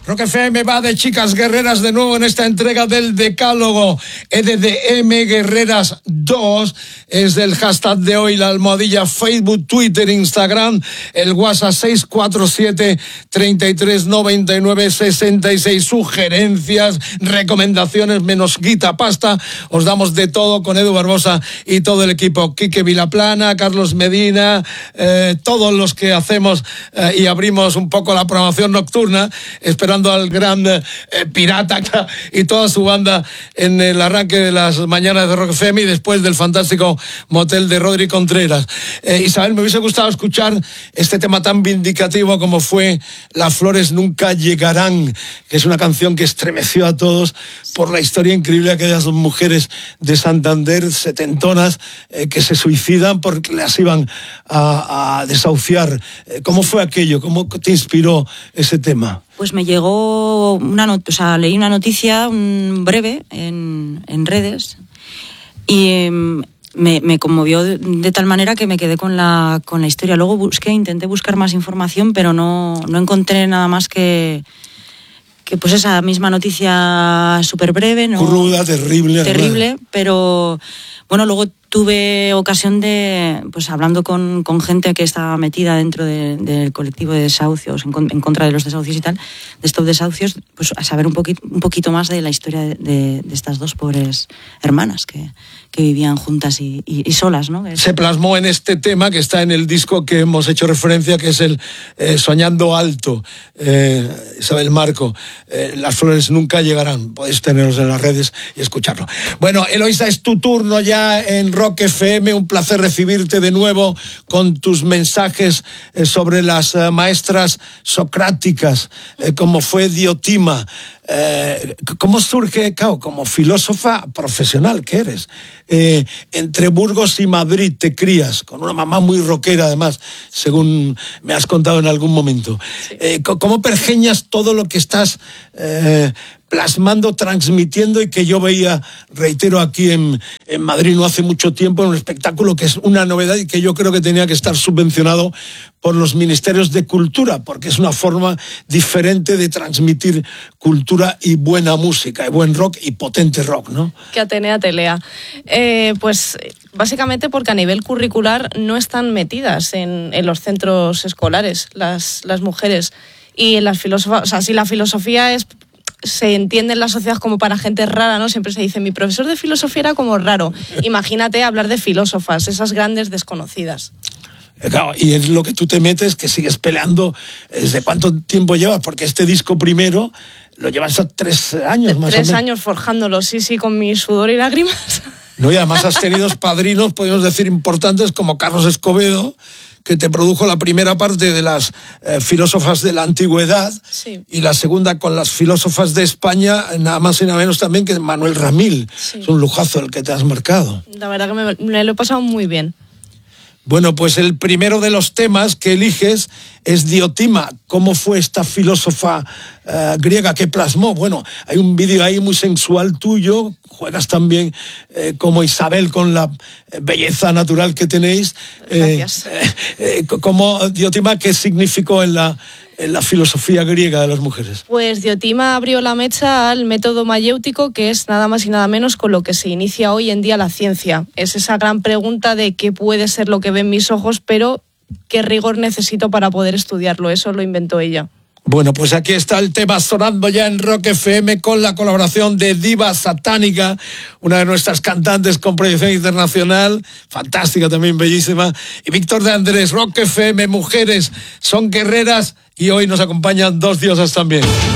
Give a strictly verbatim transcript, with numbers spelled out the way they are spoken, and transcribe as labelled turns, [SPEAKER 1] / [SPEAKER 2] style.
[SPEAKER 1] Rock F M va de chicas guerreras de nuevo en esta entrega del Decálogo. E D D M Guerreras dos es el hashtag de hoy, la almohadilla Facebook, Twitter, Instagram, el WhatsApp seis cuatro siete, treinta y tres, noventa y nueve, sesenta y seis. Sugerencias, recomendaciones, menos guita pasta, os damos de todo con Edu Barbosa y todo el equipo. Quique Vilaplana, Carlos Medina, eh, todos los que hacemos eh, y abrimos un poco la programación nocturna, esperando al gran eh, Pirata y toda su banda en el arranque de las mañanas de Rock F M y después del fantástico motel de Rodri Contreras. Eh, Isabel, me hubiese gustado escuchar este tema tan vindicativo como fue Las flores nunca llegarán, que es una canción que estremeció a todos por la historia increíble de aquellas dos mujeres de Santander, setentonas, eh, que se suicidan porque las iban a, a desahuciar. Eh, ¿Cómo fue aquello? ¿Cómo te inspiró ese tema?
[SPEAKER 2] Pues me llegó una not- o sea, leí una noticia un breve en, en redes y eh, me, me conmovió de, de tal manera que me quedé con la, con la historia. Luego busqué, intenté buscar más información, pero no, no encontré nada más que, que pues esa misma noticia súper breve, ¿no?
[SPEAKER 1] Cruda, terrible.
[SPEAKER 2] Terrible,
[SPEAKER 1] ¿verdad?
[SPEAKER 2] Pero bueno, luego tuve ocasión de, pues hablando con, con gente que estaba metida dentro de, del colectivo de desahucios, en, en contra de los desahucios y tal, de estos desahucios, pues a saber un poquito, un poquito más de la historia de, de, de estas dos pobres hermanas que, que vivían juntas y, y, y solas, ¿no?
[SPEAKER 1] Se plasmó en este tema que está en el disco que hemos hecho referencia, que es el eh, Soñando Alto, eh, Isabel Marco. Eh, Las flores nunca llegarán. Podéis tenerlos en las redes y escucharlo. Bueno, Eloisa, es tu turno ya en Rock F M. Un placer recibirte de nuevo con tus mensajes eh, sobre las eh, maestras socráticas, eh, como fue Diotima. Eh, ¿Cómo surge, claro, como filósofa profesional que eres? Eh, entre Burgos y Madrid te crías, con una mamá muy rockera además, según me has contado en algún momento. Sí. Eh, ¿Cómo pergeñas todo lo que estás eh, plasmando, transmitiendo y que yo veía, reitero, aquí en, en Madrid no hace mucho tiempo, en un espectáculo que es una novedad y que yo creo que tenía que estar subvencionado por los ministerios de cultura, porque es una forma diferente de transmitir cultura y buena música, y buen rock y potente rock, ¿no?
[SPEAKER 3] Que Atenea te lea. Eh, pues básicamente porque a nivel curricular no están metidas en, en los centros escolares las, las mujeres. Y en las filosofías, o sea, si la filosofía es... se entiende en la sociedad como para gente rara, ¿no? Siempre se dice, mi profesor de filosofía era como raro. Imagínate hablar de filósofas, esas grandes desconocidas.
[SPEAKER 1] Claro, y es lo que tú te metes, que sigues peleando. ¿Desde cuánto tiempo llevas? Porque este disco primero lo llevas a tres años más o menos.
[SPEAKER 3] Tres años forjándolo, sí, sí, con mi sudor y lágrimas.
[SPEAKER 1] No, y además has tenido padrinos, podemos decir, importantes, como Carlos Escobedo, que te produjo la primera parte de las eh, filósofas de la antigüedad, sí, y la segunda con las filósofas de España, nada más y nada menos también que Manuel Ramil. Sí. Es un lujazo el que te has marcado.
[SPEAKER 3] La verdad que me, me lo he pasado muy bien.
[SPEAKER 1] Bueno, pues el primero de los temas que eliges es Diotima. ¿Cómo fue esta filósofa uh, griega que plasmó? Bueno, hay un vídeo ahí muy sensual tuyo, juegas también eh, como Isabel con la belleza natural que tenéis.
[SPEAKER 3] Gracias.
[SPEAKER 1] Eh, eh, como Diotima, ¿qué significó en la, en la filosofía griega de las mujeres?
[SPEAKER 3] Pues Diotima abrió la mecha al método mayéutico, que es nada más y nada menos con lo que se inicia hoy en día la ciencia. Es esa gran pregunta de qué puede ser lo que ven mis ojos, pero qué rigor necesito para poder estudiarlo. Eso lo inventó ella.
[SPEAKER 1] Bueno, pues aquí está el tema sonando ya en Rock F M con la colaboración de Diva Satánica, una de nuestras cantantes con proyección internacional, fantástica también, bellísima, y Víctor de Andrés. Rock F M, mujeres son guerreras, y hoy nos acompañan dos diosas también.